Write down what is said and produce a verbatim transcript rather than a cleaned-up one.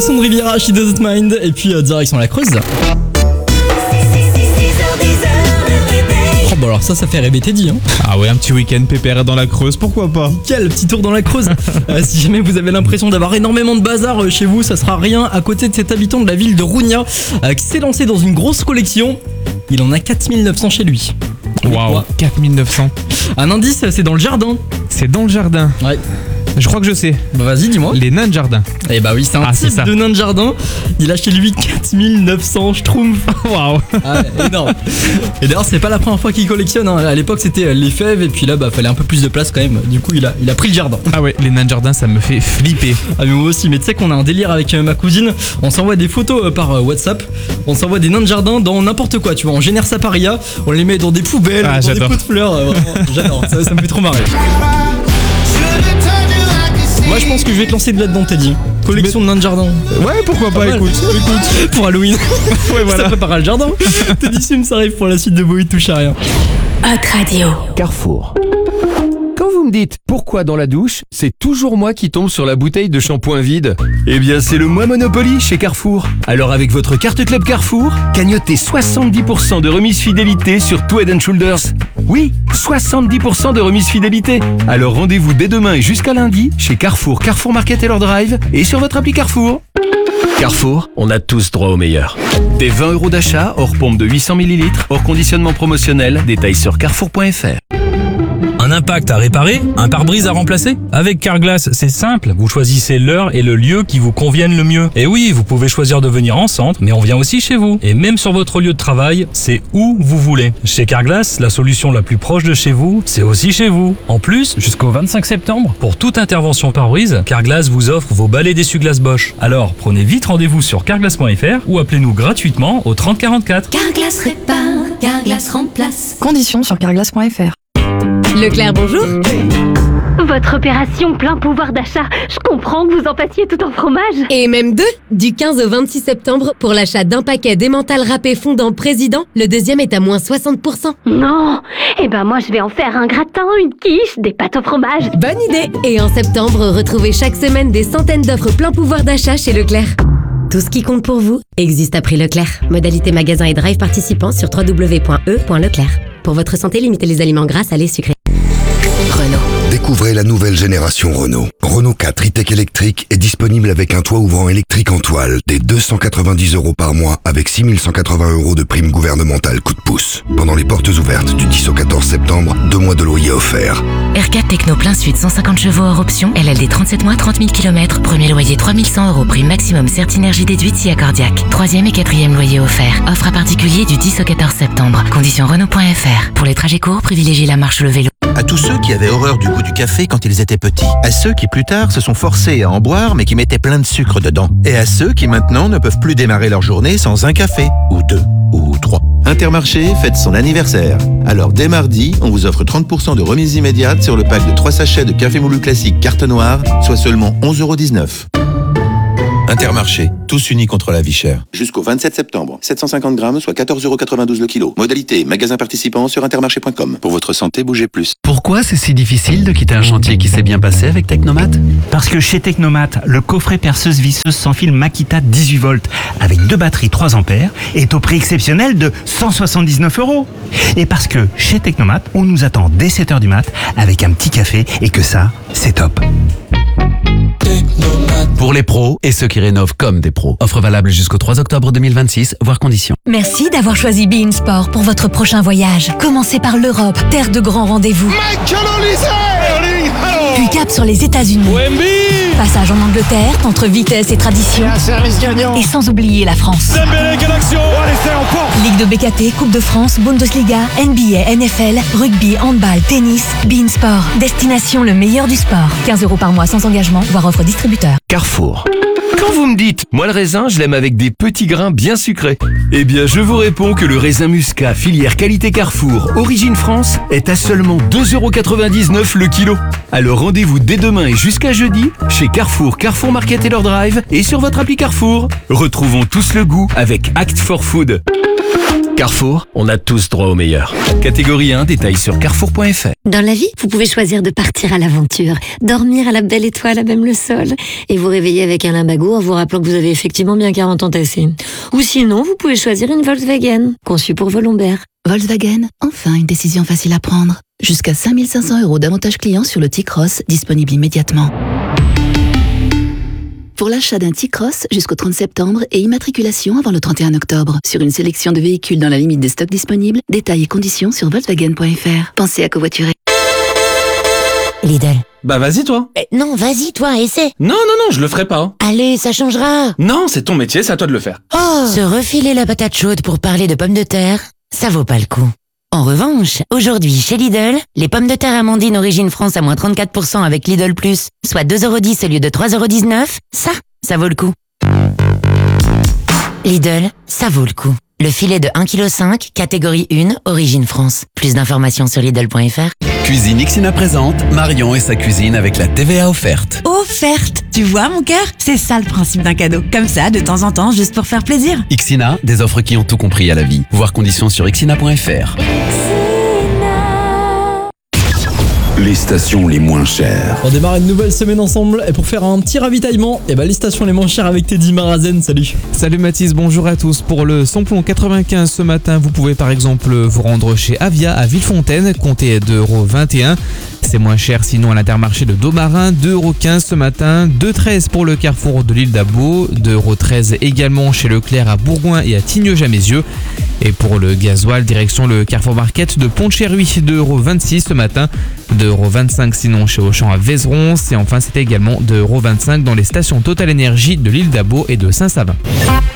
Alexandre Riviera, She Doesn't Mind, et puis euh, direction la Creuse. Oh bah alors ça, ça fait rêver Teddy, hein. Ah ouais, un petit week-end pépère dans la Creuse, pourquoi pas. Quel petit tour dans la Creuse. euh, Si jamais vous avez l'impression d'avoir énormément de bazar euh, chez vous, ça sera rien à côté de cet habitant de la ville de Rougnat euh, qui s'est lancé dans une grosse collection. Il en a quatre mille neuf cents chez lui. Waouh, quatre mille neuf cents. Un indice, c'est dans le jardin. C'est dans le jardin. Ouais. Je crois que je sais. Bah vas-y, dis-moi. Les nains de jardin. Eh bah oui, c'est un Ah, c'est type ça. de nain de jardin. Il a chez lui quatre mille neuf cents schtroumpfs. Waouh. Ah, énorme. Et d'ailleurs, c'est pas la première fois qu'il collectionne, hein. À l'époque, c'était les fèves, et puis là, bah fallait un peu plus de place quand même. Du coup, il a, il a pris le jardin. Ah ouais, les nains de jardin, ça me fait flipper. Ah mais moi aussi, mais tu sais qu'on a un délire avec euh, ma cousine. On s'envoie des photos euh, par euh, WhatsApp. On s'envoie des nains de jardin dans n'importe quoi, tu vois. On génère sa paria, on les met dans des poubelles, Ah, dans des j'adore. pots de fleurs. euh, vraiment, j'adore, ça, ça me fait trop marrer. Moi, je pense que je vais te lancer de là-dedans, Teddy. Collection de nains de jardin. Ouais, pourquoi pas, Pas mal. écoute. Écoute, pour Halloween. Ouais, voilà. Ça préparera le jardin. Teddy Sim, ça arrive pour la suite de Boy touche à rien. Hot Radio. Carrefour. Quand vous me dites pourquoi dans la douche, c'est toujours moi qui tombe sur la bouteille de shampoing vide. Eh bien, c'est le mois Monopoly chez Carrefour. Alors avec votre carte Club Carrefour, cagnotez soixante-dix pour cent de remise fidélité sur tout Head and Shoulders. Oui, soixante-dix pour cent de remise fidélité. Alors rendez-vous dès demain et jusqu'à lundi chez Carrefour, Carrefour Market et leur drive et sur votre appli Carrefour. Carrefour, on a tous droit au meilleur. Des vingt euros d'achat, hors pompe de huit cents millilitres, hors conditionnement promotionnel, détails sur carrefour point f r. Un impact à réparer, un pare-brise à remplacer? Avec Carglass, c'est simple, vous choisissez l'heure et le lieu qui vous conviennent le mieux. Et oui, vous pouvez choisir de venir en centre, mais on vient aussi chez vous. Et même sur votre lieu de travail, c'est où vous voulez. Chez Carglass, la solution la plus proche de chez vous, c'est aussi chez vous. En plus, jusqu'au vingt-cinq septembre, pour toute intervention pare-brise, Carglass vous offre vos balais d'essuie-glace Bosch. Alors, prenez vite rendez-vous sur carglass point f r ou appelez-nous gratuitement au trente quarante-quatre. Carglass répare, Carglass remplace. Conditions sur carglass point f r. Leclerc, bonjour. Votre opération plein pouvoir d'achat, je comprends que vous en passiez tout en fromage. Et même deux, du quinze au vingt-six septembre, pour l'achat d'un paquet d'emmental râpé fondant Président, le deuxième est à moins soixante pour cent. Non, eh ben moi je vais en faire un gratin, une quiche, des pâtes au fromage. Bonne idée. Et en septembre, retrouvez chaque semaine des centaines d'offres plein pouvoir d'achat chez Leclerc. Tout ce qui compte pour vous existe à prix Leclerc. Modalité magasin et drive participants sur w w w point e point leclerc. Pour votre santé, limitez les aliments gras, salés, sucrés. Renault. Découvrez la nouvelle génération Renault. Renault quatre e-tech électrique est disponible avec un toit ouvrant électrique en toile dès deux cent quatre-vingt-dix euros par mois avec six mille cent quatre-vingts euros de prime gouvernementale coup de pouce. Pendant les portes ouvertes du dix au quatorze septembre, deux mois de loyer offerts. R quatre Techno plein sud cent cinquante chevaux hors option, L L D trente-sept mois, trente mille kilomètres, premier loyer trois mille cent euros, prime maximum Certinergie déduite si accordiaque. Troisième et quatrième loyer offert. Offre à particulier du dix au quatorze septembre. Conditions Renault point f r. Pour les trajets courts, privilégiez la marche ou le vélo. À tous ceux qui avaient horreur du goût du café quand ils étaient petits. À ceux qui plus tard se sont forcés à en boire mais qui mettaient plein de sucre dedans. Et à ceux qui maintenant ne peuvent plus démarrer leur journée sans un café. Ou deux. Ou trois. Intermarché fête son anniversaire. Alors dès mardi, on vous offre trente pour cent de remise immédiate sur le pack de trois sachets de café moulu classique carte noire, soit seulement onze euros dix-neuf. Intermarché, tous unis contre la vie chère. Jusqu'au vingt-sept septembre, sept cent cinquante grammes, soit quatorze euros quatre-vingt-douze le kilo. Modalité, magasin participant sur intermarché point com. Pour votre santé, bougez plus. Pourquoi c'est si difficile de quitter un chantier qui s'est bien passé avec Technomat? Parce que chez Technomat, le coffret perceuse visseuse sans fil Makita dix-huit volts avec deux batteries trois ampères est au prix exceptionnel de cent soixante-dix-neuf euros. Et parce que chez Technomat, on nous attend dès sept heures du mat avec un petit café et que ça, c'est top. Pour les pros et ceux qui rénovent comme des pros. Offre valable jusqu'au trois octobre deux mille vingt-six, voire conditions. Merci d'avoir choisi Be In Sport pour votre prochain voyage. Commencez par l'Europe, terre de grands rendez-vous. Puis cap sur les États-Unis. Passage en Angleterre, entre vitesse et tradition. Et sans oublier la France. Ligue de B K T, Coupe de France, Bundesliga, N B A, N F L, rugby, handball, tennis. Be In Sport, destination le meilleur du sport. quinze euros par mois sans engagement, voire offre distributeur. Carrefour. Quand vous me dites, moi le raisin, je l'aime avec des petits grains bien sucrés. Eh bien, je vous réponds que le raisin muscat filière qualité Carrefour, origine France, est à seulement deux euros quatre-vingt-dix-neuf le kilo. Alors rendez-vous dès demain et jusqu'à jeudi chez Carrefour, Carrefour Market et leur drive et sur votre appli Carrefour. Retrouvons tous le goût avec Act for Food. Carrefour, on a tous droit au meilleur. Catégorie un, détails sur carrefour point f r. Dans la vie, vous pouvez choisir de partir à l'aventure, dormir à la belle étoile à même le sol, et vous réveiller avec un limbago en vous rappelant que vous avez effectivement bien quarante ans tassés. Ou sinon, vous pouvez choisir une Volkswagen, conçue pour vos lombaires. Volkswagen, enfin une décision facile à prendre. Jusqu'à cinq mille cinq cents euros d'avantages clients sur le T-Cross, disponible immédiatement. Pour l'achat d'un T-Cross jusqu'au trente septembre et immatriculation avant le trente et un octobre. Sur une sélection de véhicules dans la limite des stocks disponibles, détails et conditions sur volkswagen point f r. Pensez à covoiturer. Lidl. Bah vas-y toi. Eh, non, vas-y toi, essaie. Non, non, non, je le ferai pas. Allez, ça changera. Non, c'est ton métier, c'est à toi de le faire. Oh, se refiler la patate chaude pour parler de pommes de terre, ça vaut pas le coup. En revanche, aujourd'hui chez Lidl, les pommes de terre Amandine Origine France à moins trente-quatre pour cent avec Lidl Plus, soit deux euros dix au lieu de trois euros dix-neuf, ça, ça vaut le coup. Lidl, ça vaut le coup. Le filet de un virgule cinq kilos, catégorie un, Origine France. Plus d'informations sur Lidl point f r. Cuisine Ixina présente Marion et sa cuisine avec la T V A offerte. Offerte. Tu vois mon cœur, c'est ça le principe d'un cadeau. Comme ça, de temps en temps, juste pour faire plaisir. Ixina, des offres qui ont tout compris à la vie. Voir conditions sur ixina point f r. Les stations les moins chères. On démarre une nouvelle semaine ensemble et pour faire un petit ravitaillement, et bah les stations les moins chères avec Teddy Marazen, salut. Salut Mathis, bonjour à tous. Pour le samplon quatre-vingt-quinze ce matin, vous pouvez par exemple vous rendre chez Avia à Villefontaine, comptez deux euros vingt et un. C'est moins cher sinon à l'Intermarché de Domarin, deux euros quinze ce matin, deux euros treize pour le carrefour de l'île d'Abo, deux euros treize également chez Leclerc à Bourgoin et à Tignes-Jamézieux. Et pour le gasoil, direction le Carrefour Market de Pont-de-Chéruy, deux euros vingt-six ce matin, deux euros vingt-cinq sinon chez Auchan à Vézeron. Et enfin c'était également deux euros vingt-cinq dans les stations Total Énergie de l'île d'Abo et de Saint-Savin.